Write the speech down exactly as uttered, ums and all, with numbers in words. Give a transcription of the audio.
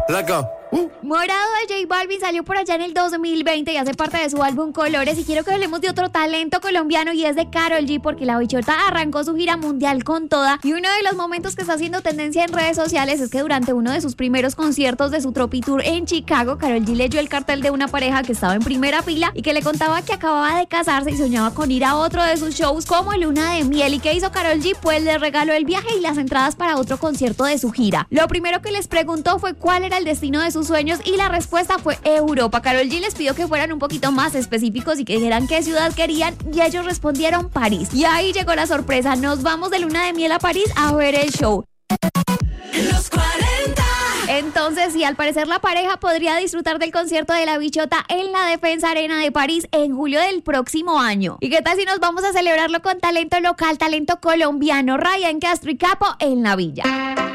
Let's go. Uh. Morado de J Balvin salió por allá en el dos mil veinte y hace parte de su álbum Colores. Y quiero que hablemos de otro talento colombiano y es de Karol G, porque la bichota arrancó su gira mundial con toda. Y uno de los momentos que está haciendo tendencia en redes sociales es que durante uno de sus primeros conciertos de su Tropi Tour en Chicago, Karol G leyó el cartel de una pareja que estaba en primera fila y que le contaba que acababa de casarse y soñaba con ir a otro de sus shows como Luna de Miel. ¿Y qué hizo Karol G? Pues le regaló el viaje y las entradas para otro concierto de su gira. Lo primero que les preguntó fue cuál era el destino de sus sueños y la respuesta fue Europa. Karol G les pidió que fueran un poquito más específicos y que dijeran qué ciudad querían y ellos respondieron París. Y ahí llegó la sorpresa, nos vamos de Luna de Miel a París a ver el show. Los cuarenta. Entonces, y al parecer la pareja podría disfrutar del concierto de la bichota en la Defensa Arena de París en julio del próximo año. ¿Y qué tal si nos vamos a celebrarlo con talento local, talento colombiano? Ryan Castro y Capo en la villa.